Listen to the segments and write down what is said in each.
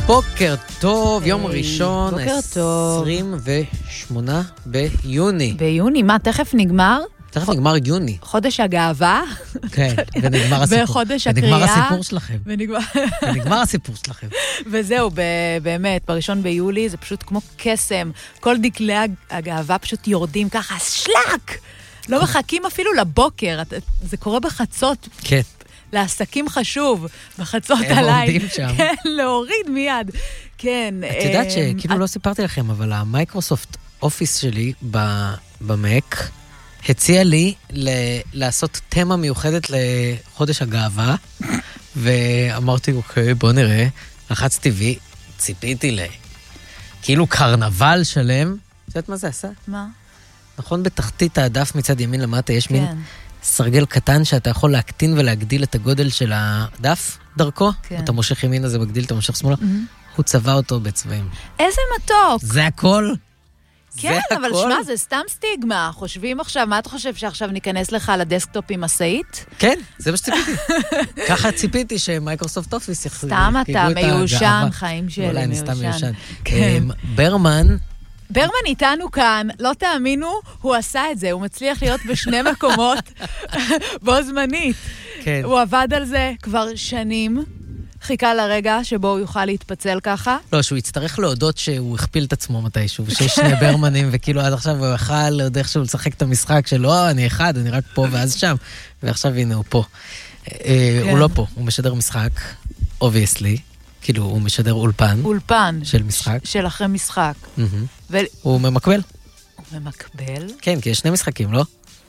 בוקר טוב, יום ראשון, בוקר טוב. 28 ביוני. ביוני, מה, תכף נגמר? תכף נגמר יוני. חודש הגאווה. כן, ונגמר הסיפור. וחודש הקריאה. ונגמר הסיפור שלכם. ונגמר הסיפור שלכם. וזהו, באמת, בראשון ביולי זה פשוט כמו קסם. כל דקלי הגאווה פשוט יורדים ככה, שלק! לא מחכים אפילו לבוקר, זה קורה בחצות. כן. לעסקים חשוב, בחצות הם עליי. עומדים שם. כן, להוריד מיד. כן. את יודעת שכאילו לא סיפרתי לכם, אבל המייקרוסופט אופיס שלי במק הציע לי לעשות תמה מיוחדת לחודש הגאווה, ואמרתי, אוקיי, בוא נראה. לחצתי וי, ציפיתי כאילו קרנבל שלם. את יודעת מה זה עשה? מה? נכון, בתחתית הדף מצד ימין למטה יש מין סרגל קטן שאתה יכול להקטין ולהגדיל את הגודל של הדף דרכו. כן. אתה מושך ימינה, זה מגדיל, אתה מושך שמאלה. הוא צבע אותו בצבעים. איזה מתוק. זה הכל. כן, אבל שמע, זה סתם סטיגמה. חושבים עכשיו, מה אתה חושב שעכשיו ניכנס לך לדסקטופ עם מסעית? כן, זה מה שציפיתי. ככה ציפיתי שמייקרוסופט אופיס סתם אתה מיושן, חיים שלי מיושן. אולי אני סתם מיושן. ברמן איתנו כאן, לא תאמינו, הוא עשה את זה, הוא מצליח להיות בשני מקומות בו זמנית. כן. הוא עבד על זה כבר שנים, חיכה לרגע שבו הוא יוכל להתפצל ככה. לא, שהוא יצטרך להודות שהוא הכפיל את עצמו מתישהו, ושיש שני ברמנים, וכאילו עד עכשיו הוא יכל עוד איכשהו לשחק את המשחק שלו, אני אחד, אני רק פה ואז שם, ועכשיו הנה הוא פה. הוא לא פה, הוא משדר משחק, obviously, כאילו הוא משדר אולפן של משחק. של אחרי משחק. הוא ממקבל. הוא ממקבל? כן, כי יש שני משחקים, לא?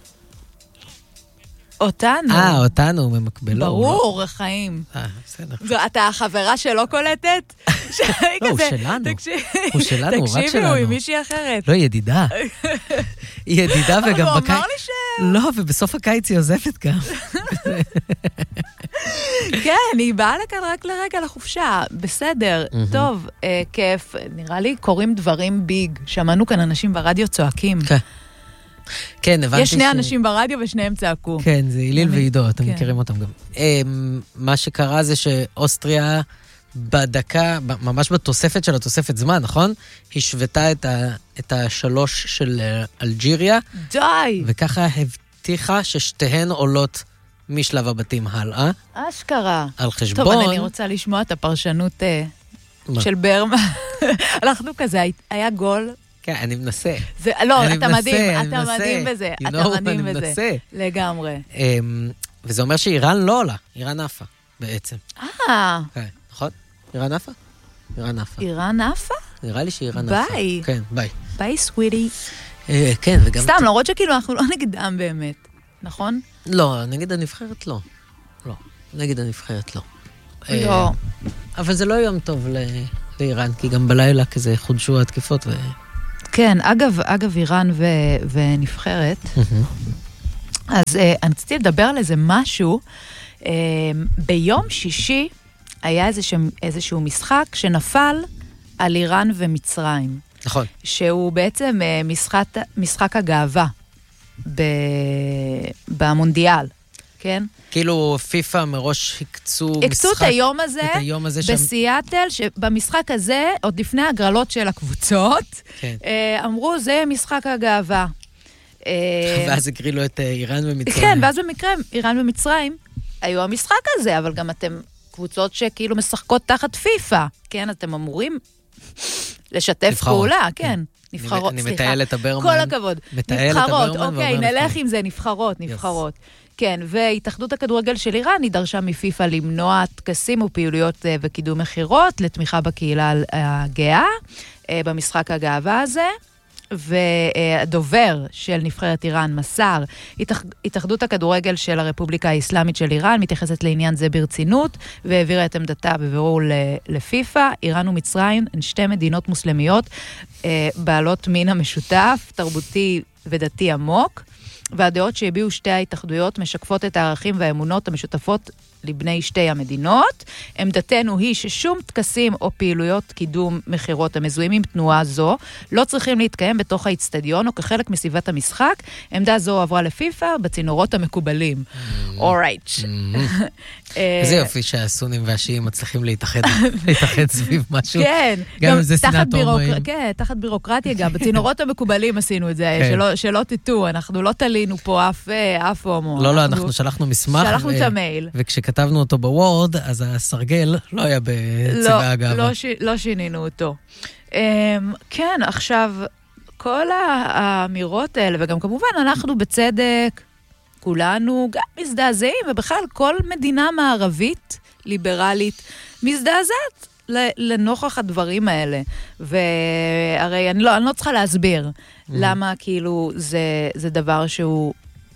אותנו הוא ממקבל. ברור, חיים. בסדר. אתה החברה שלא קולטת? לא, הוא שלנו. הוא שלנו, הוא רק שלנו. תקשיבי, הוא עם מישהי אחרת. לא, היא ידידה. היא ידידה וגם בקיץ. הוא אמר לי ש... לא, ובסוף הקיץ היא עוזבת גם. כן, היא באה לכאן רק לרגע לחופשה. בסדר, טוב, כיף. נראה לי קוראים דברים ביג. שמענו כאן אנשים ברדיו צועקים. כן. כן, הבנתי יש שני אנשים ברדיו ושניהם צעקו. כן, זה איליל ועידו, אתם מכירים אותם גם. מה שקרה זה שאוסטריה בדקה, ממש בתוספת של התוספת זמן, נכון? השוותה את השלוש של אלג'יריה. די! וככה הבטיחה ששתיהן עולות משלב הבתים הלאה. אשכרה. על חשבון... טוב, אני רוצה לשמוע את הפרשנות של ברמן. הלכנו כזה, היה גול... כן, אני מנסה. לא, אתה מדהים, אתה מדהים בזה. אתה מדהים בזה. לגמרי. וזה אומר שאיראן לא עולה, איראן עפה, בעצם. כן, נכון? איראן עפה? איראן עפה? נראה לי שאיראן עפה. ביי. כן, ביי. ביי, סוויטי. כן, וגם... סתם, למרות שכאילו אנחנו לא נגדם באמת, נכון? לא, נגד הנבחרת לא. לא, נגד הנבחרת לא. לא. אבל זה לא יום טוב לאיראן, כי גם בלילה כזה חודשו התקיפות ו... כן, אגב איראן ונבחרת, אז אני רציתי לדבר על איזה משהו. ביום שישי היה איזשהו משחק שנפל על איראן ומצרים. נכון. שהוא בעצם משחק הגאווה במונדיאל, כן? כאילו פיפה מראש הקצו את היום הזה בסיאטל, שבמשחק הזה, עוד לפני הגרלות של הקבוצות, אמרו, זה משחק הגאווה. ואז הגרילו את איראן ומצרים. כן, ואז במקרה, איראן ומצרים היו המשחק הזה, אבל גם אתם קבוצות שכאילו משחקות תחת פיפה, כן? אתם אמורים לשתף פעולה, כן. נבחרות, אני מטייל את הברמן. כל הכבוד. נבחרות, אוקיי, נלך עם זה, נבחרות. כן, והתאחדות הכדורגל של איראן היא דרשה מפיפה למנוע טקסים ופעילויות וקידום מחירות לתמיכה בקהילה הגאה במשחק הגאווה הזה. והדובר של נבחרת איראן מסר, התאחדות הכדורגל של הרפובליקה האסלאמית של איראן מתייחסת לעניין זה ברצינות, והעבירה את עמדתה בבירור לפיפה. איראן ומצרים הן שתי מדינות מוסלמיות, בעלות מין המשותף, תרבותי ודתי עמוק, והדעות שהביעו שתי ההתאחדויות משקפות את הערכים והאמונות המשותפות לבני שתי המדינות. עמדתנו היא ששום טקסים או פעילויות קידום מחירות המזוהים עם תנועה זו לא צריכים להתקיים בתוך האצטדיון או כחלק מסביבת המשחק. עמדה זו עברה לפיפה בצינורות המקובלים. אורייט. איזה יופי שהסונים והשיעים מצליחים להתאחד סביב משהו. כן. גם אם זה שנאת הומואים. כן, תחת בירוקרטיה גם. בצינורות המקובלים עשינו את זה, שלא תטעו, אנחנו לא תלינו פה אף הומו. לא, אנחנו שלחנו מסמך. שלחנו את המייל. וכשכתבנו אותו בוורד, אז הסרגל לא היה בצבע הגאווה. לא שינינו אותו. כן, עכשיו, כל האמירות האלה, וגם כמובן אנחנו בצדק, כולנו גם מזדעזעים, ובכלל כל מדינה מערבית, ליברלית, מזדעזעת לנוכח הדברים האלה. והרי אני לא צריכה להסביר למה כאילו זה דבר שהוא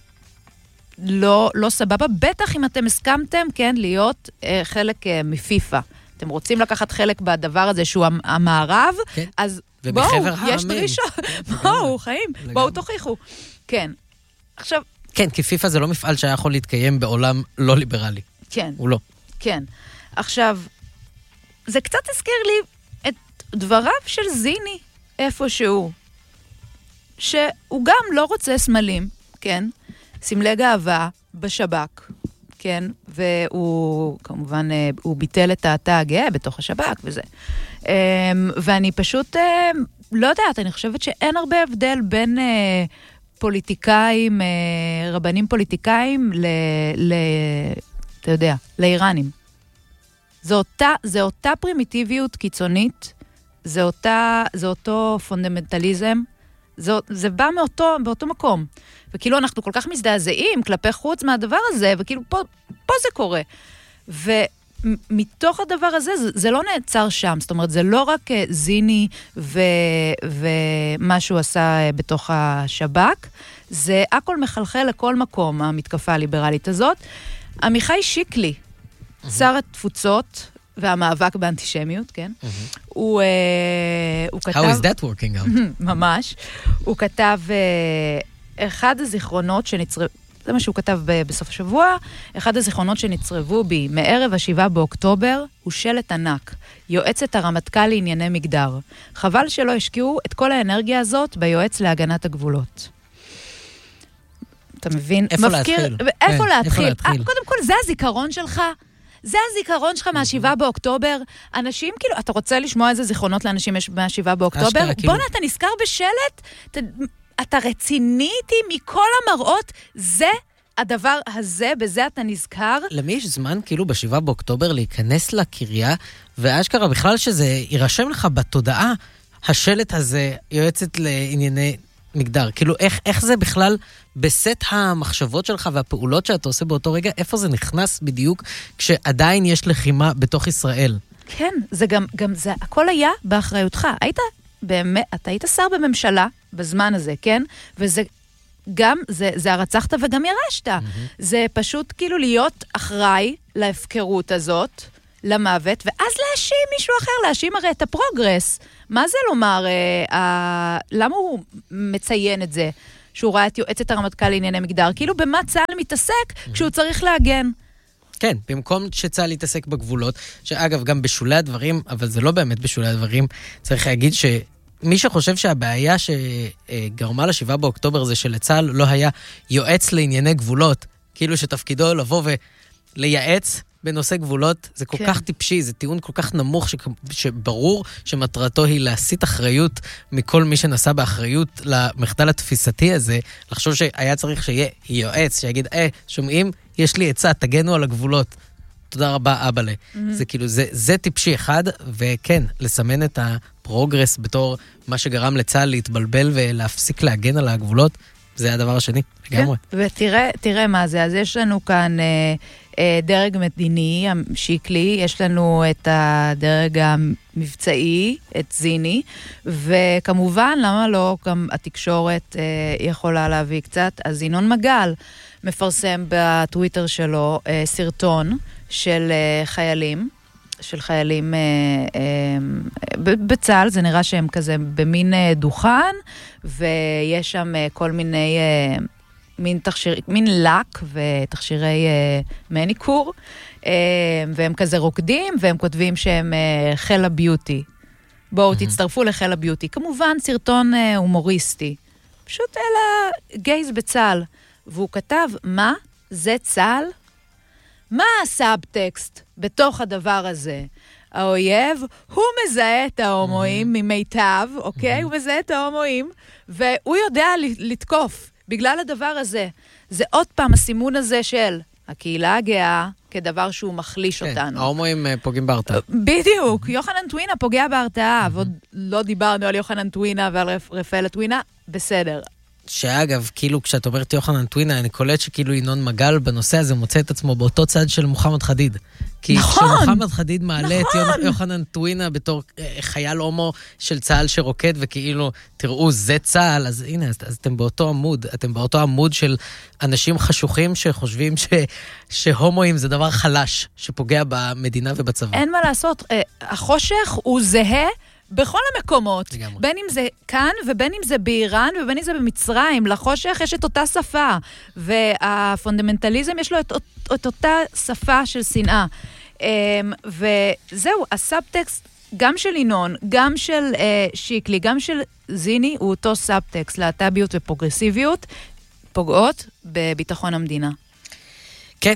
לא סבבה, בטח אם אתם הסכמתם, כן, להיות חלק מפיפה. אתם רוצים לקחת חלק בדבר הזה שהוא המערב, כן. אז בואו, יש דרישות. בואו, חיים, בואו תוכיחו. כן. עכשיו... כן, כי פיפה זה לא מפעל שהיה יכול להתקיים בעולם לא ליברלי. כן. הוא לא. כן. עכשיו, זה קצת הזכיר לי את דבריו של זיני איפשהו, שהוא גם לא רוצה סמלים, כן? סמלי גאווה בשב"כ, כן? והוא, כמובן, הוא ביטל את התא הגאה בתוך השב"כ וזה. ואני פשוט, לא יודעת, אני חושבת שאין הרבה הבדל בין פוליטיקאים, רבנים פוליטיקאים, אתה יודע, לאיראנים. זה אותה פרימיטיביות קיצונית, זה אותו פונדמנטליזם, זה בא באותו מקום. וכאילו אנחנו כל כך מזדעזעים כלפי חוץ מהדבר הזה, וכאילו פה זה קורה. ומתוך הדבר הזה, זה לא נעצר שם. זאת אומרת, זה לא רק זיני ומה שהוא עשה בתוך השב"כ, זה הכל מחלחל לכל מקום, המתקפה הליברלית הזאת. עמיחי שיקלי, שר התפוצות והמאבק באנטישמיות, כן? הוא כתב... How is that working out? ממש. הוא כתב אחד הזיכרונות שנצרבו, זה מה שהוא כתב בסוף השבוע, אחד הזיכרונות שנצרבו בי מערב ה7 באוקטובר הוא שלט ענק, יועצת הרמטכ"ל לענייני מגדר. חבל שלא השקיעו את כל האנרגיה הזאת ביועץ להגנת הגבולות. אתה מבין? איפה להתחיל? איפה להתחיל? קודם כל, זה הזיכרון שלך. זה הזיכרון שלך מה7 באוקטובר. אנשים, כאילו, אתה רוצה לשמוע איזה זיכרונות לאנשים יש מה7 באוקטובר? בוא אתה נזכר בשלט? אתה רציני איתי מכל המראות? זה הדבר הזה, בזה אתה נזכר? למי יש זמן, כאילו, ב7 באוקטובר להיכנס לקריה, ואשכרה בכלל שזה יירשם לך בתודעה, השלט הזה יועצת לענייני מגדר. כאילו, איך זה בכלל בסט המחשבות שלך והפעולות שאתה עושה באותו רגע, איפה זה נכנס בדיוק כשעדיין יש לחימה בתוך ישראל? כן, זה גם זה, הכל היה באחריותך. אתה היית שר בממשלה בזמן הזה, כן? וזה גם, זה הרצחת וגם ירשת. זה פשוט כאילו להיות אחראי להפקרות הזאת, למוות, ואז להאשים מישהו אחר, להאשים הרי את הפרוגרס. מה זה לומר, למה הוא מציין את זה, שהוא ראה את יועצת הרמטכ"ל לענייני מגדר? כאילו במה צה"ל מתעסק כשהוא צריך להגן? כן, במקום שצה"ל יתעסק בגבולות, שאגב גם בשולי הדברים, אבל זה לא באמת בשולי הדברים, צריך להגיד שמי שחושב שהבעיה שגרמה ל7 באוקטובר זה שלצה"ל לא היה יועץ לענייני גבולות, כאילו שתפקידו לבוא ולייעץ בנושא גבולות, זה כל כך טיפשי, זה טיעון כל כך נמוך שברור שמטרתו היא להסיט אחריות מכל מי שנסע באחריות למחדל התפיסתי הזה, לחשוב שהיה צריך שיהיה יועץ, שיגיד, שומעים, יש לי עצה, תגנו על הגבולות. תודה רבה, אבאלה. זה כאילו, זה טיפשי אחד, וכן, לסמן את הפרוגרס בתור מה שגרם לצה"ל להתבלבל ולהפסיק להגן על הגבולות, זה הדבר השני, לגמרי. ותראה מה זה, אז יש לנו כאן דרג מדיני, שיקלי, יש לנו את הדרג המבצעי, את זיני, וכמובן, למה לא, גם התקשורת יכולה להביא קצת, אז ינון מגל מפרסם בטוויטר שלו סרטון של חיילים בצה"ל, זה נראה שהם כזה במין דוכן, ויש שם כל מיני מין לק ותכשירי מניקור, והם כזה רוקדים, והם כותבים שהם חיל הביוטי. בואו תצטרפו לחיל הביוטי. כמובן סרטון הומוריסטי. פשוט אלה גייז בצהל. והוא כתב, מה? זה צהל? מה הסאבטקסט בתוך הדבר הזה? האויב, הוא מזהה את ההומואים ממיטב, אוקיי? הוא מזהה את ההומואים, והוא יודע לתקוף בגלל הדבר הזה. זה עוד פעם הסימון הזה של הקהילה הגאה, כדבר שהוא מחליש אותנו. ההומואים פוגעים בהרתעה. בדיוק, יוחנן טווינה פוגע בהרתעה, ועוד לא דיברנו על יוחנן טווינה ועל רפאל טווינה, בסדר. שאגב, כאילו כשאת אומרת יוחנן טווינה, אני קולט שכאילו ינון מגל בנושא הזה מוצא את עצמו באותו צד של מוחמד חדיד. כי כשמוחמד חדיד מעלה את יוחנן טווינה בתור חייל הומו של צהל שרוקד, וכאילו, תראו, זה צהל, אז הנה, אז אתם באותו עמוד, אתם באותו עמוד של אנשים חשוכים שחושבים שהומואים זה דבר חלש, שפוגע במדינה ובצבא. אין מה לעשות, החושך הוא זהה, בכל המקומות, בין אם זה כאן ובין אם זה באיראן ובין אם זה במצרים, לחושך יש את אותה שפה, והפונדמנטליזם יש לו את אותה שפה של שנאה. וזהו, הסאבטקסט גם של ינון, גם של שיקלי, גם של זיני, הוא אותו סאבטקסט, להט"ביות ופרוגרסיביות, פוגעות בביטחון המדינה. כן,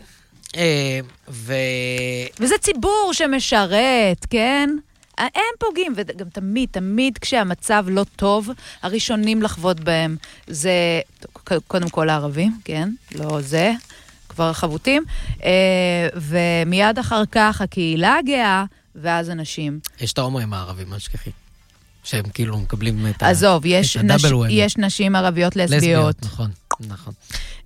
וזה ציבור שמשרת, כן? הם פוגעים, וגם תמיד כשהמצב לא טוב, הראשונים לחוות בהם זה, קודם כל הערבים, כן? לא זה, כבר חבוטים, ומיד אחר כך הקהילה הגאה, ואז אנשים. יש את ההומואים הערבים, מה שכחי? שהם כאילו מקבלים את עזוב, יש נשים ערביות לסביות. נכון.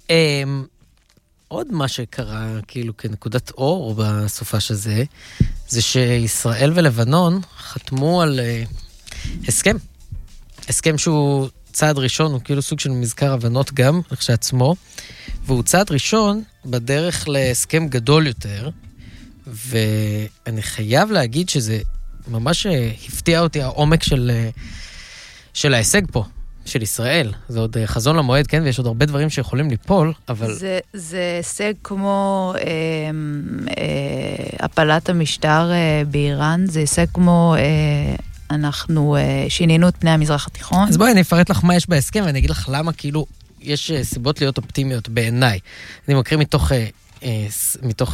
עוד מה שקרה כאילו כנקודת אור בסופה שזה, זה שישראל ולבנון חתמו על הסכם שהוא צעד ראשון, הוא כאילו סוג של מזכר הבנות גם, כשעצמו, והוא צעד ראשון בדרך להסכם גדול יותר, ואני חייב להגיד שזה ממש הפתיע אותי העומק של ההישג פה. של ישראל. זה עוד חזון למועד, כן? ויש עוד הרבה דברים שיכולים ליפול, אבל זה הישג כמו הפלת המשטר באיראן, זה הישג כמו אנחנו שינינו את פני המזרח התיכון. אז בואי אני אפרט לך מה יש בהסכם, ואני אגיד לך למה כאילו יש סיבות להיות אופטימיות בעיניי. אני מקריא מתוך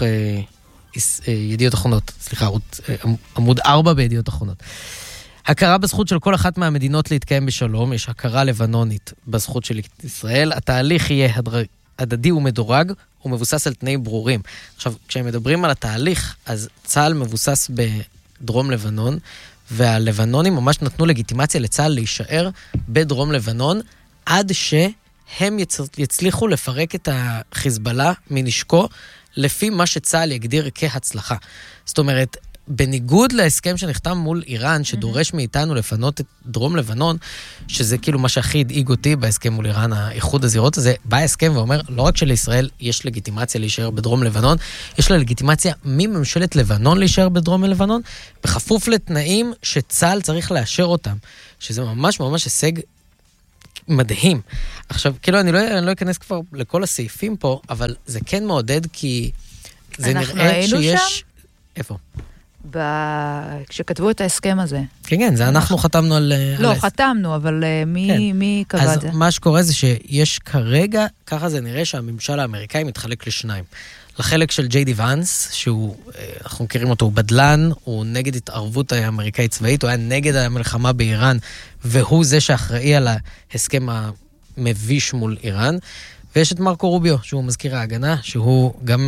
ידיעות אחרונות, סליחה, עמוד 4 בידיעות אחרונות. הכרה בזכות של כל אחת מהמדינות להתקיים בשלום, יש הכרה לבנונית בזכות של ישראל, התהליך יהיה הדדי ומדורג, הוא מבוסס על תנאים ברורים. עכשיו, כשהם מדברים על התהליך, אז צה"ל מבוסס בדרום לבנון, והלבנונים ממש נתנו לגיטימציה לצה"ל להישאר בדרום לבנון, עד שהם יצליחו לפרק את החיזבאללה מנשקו, לפי מה שצה"ל יגדיר כהצלחה. זאת אומרת, בניגוד להסכם שנחתם מול איראן, שדורש מאיתנו לפנות את דרום לבנון, שזה כאילו מה שהכי הדאיג אותי בהסכם מול איראן, האיחוד הזירות הזה, בא ההסכם ואומר, לא רק שלישראל יש לגיטימציה להישאר בדרום לבנון, יש לה לגיטימציה מממשלת לבנון להישאר בדרום לבנון, בכפוף לתנאים שצה"ל צריך לאשר אותם, שזה ממש ממש הישג מדהים. עכשיו, כאילו אני לא אכנס כבר לכל הסעיפים פה, אבל זה כן מעודד, כי זה נראה שיש... איפה? כשכתבו את ההסכם הזה. כן, זה אנחנו חתמנו על... לא, חתמנו, אבל מי קבע את זה? אז מה שקורה זה שיש כרגע, ככה זה נראה שהממשל האמריקאי מתחלק לשניים. לחלק של ג'יי די ואנס, שהוא, אנחנו מכירים אותו, הוא בדלן, הוא נגד התערבות האמריקאית צבאית, הוא היה נגד המלחמה באיראן, והוא זה שאחראי על ההסכם המביש מול איראן. ויש את מרקו רוביו, שהוא מזכיר ההגנה, שהוא גם...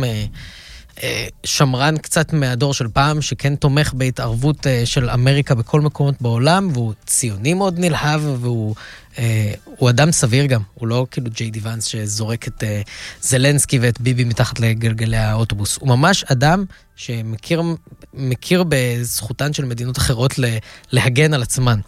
שמרן קצת מהדור של פעם, שכן תומך בהתערבות של אמריקה בכל מקומות בעולם, והוא ציוני מאוד נלהב, והוא אדם סביר גם. הוא לא כאילו ג'יי די ואנס שזורק את זלנסקי ואת ביבי מתחת לגלגלי האוטובוס. הוא ממש אדם שמכיר בזכותן של מדינות אחרות להגן על עצמן.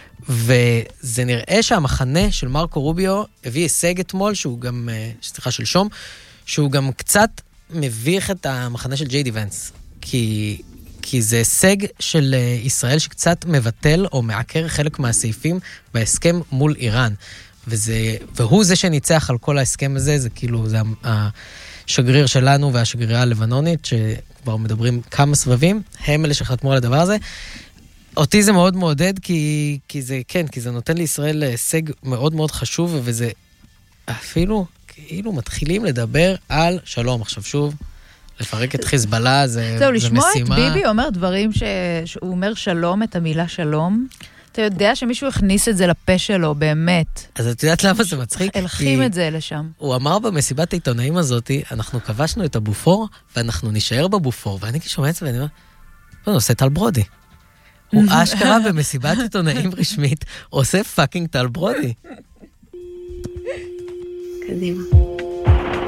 וזה נראה שהמחנה של מרקו רוביו הביא הישג אתמול, שהוא גם, שלשום, שהוא גם קצת מביך את המחנה של ג'יי די ואנס, כי זה הישג של ישראל שקצת מבטל או מעקר חלק מהסעיפים בהסכם מול איראן, והוא זה שניצח על כל ההסכם הזה, זה כאילו, זה השגריר שלנו והשגרירה הלבנונית, שכבר מדברים כמה סבבים, הם אלה שחתמו על הדבר הזה. אותי זה מאוד מעודד, כי זה, כן, כי זה נותן לישראל הישג מאוד מאוד חשוב, וזה אפילו כאילו מתחילים לדבר על שלום. עכשיו שוב, לפרק את חיזבאללה זה משימה. לשמוע את ביבי אומר דברים שהוא אומר שלום, את המילה שלום. אתה יודע שמישהו הכניס את זה לפה שלו, באמת. אז את יודעת למה זה מצחיק? הלכים את זה לשם. הוא אמר במסיבת העיתונאים הזאת, אנחנו כבשנו את הבופור, ואנחנו נשאר בבופור. ואני שומע את זה ואני אומר, הוא עושה טל ברודי. הוא אשכרה במסיבת עיתונאים רשמית, עושה פאקינג טל ברודי. קדימה.